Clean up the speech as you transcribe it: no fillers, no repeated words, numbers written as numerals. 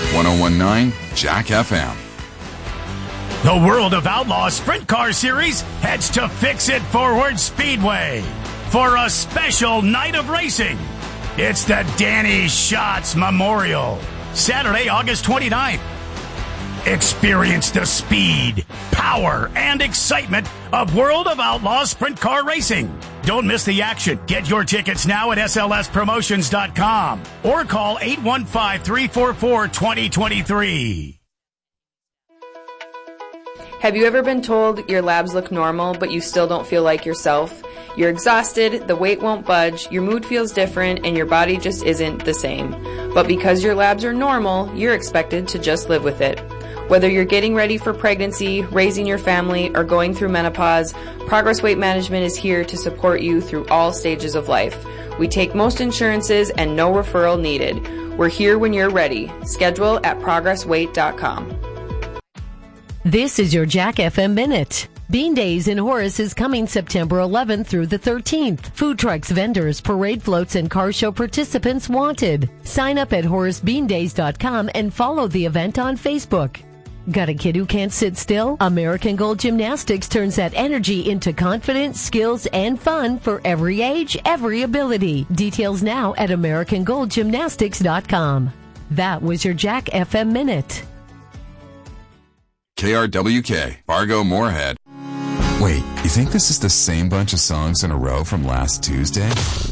1019 Jack FM. The World of Outlaw Sprint Car Series heads to Fix It Forward Speedway for a special night of racing. It's the Danny Schatz Memorial, Saturday, August 29th. Experience the speed, power, and excitement of World of Outlaw Sprint Car Racing. Don't miss the action. Get your tickets now at slspromotions.com or call 815-344-2023. Have you ever been told your labs look normal, but you still don't feel like yourself? You're exhausted, the weight won't budge, your mood feels different, and your body just isn't the same. But because your labs are normal, you're expected to just live with it. Whether you're getting ready for pregnancy, raising your family, or going through menopause, Progress Weight Management is here to support you through all stages of life. We take most insurances and no referral needed. We're here when you're ready. Schedule at progressweight.com. This is your Jack FM Minute. Bean Days in Horace is coming September 11th through the 13th. Food trucks, vendors, parade floats, and car show participants wanted. Sign up at HoraceBeanDays.com and follow the event on Facebook. Got a kid who can't sit still? American Gold Gymnastics turns that energy into confidence, skills, and fun for every age, every ability. Details now at AmericanGoldGymnastics.com. That was your Jack FM Minute. KRWK, Fargo Moorhead. Wait, you think this is the same bunch of songs in a row from last Tuesday?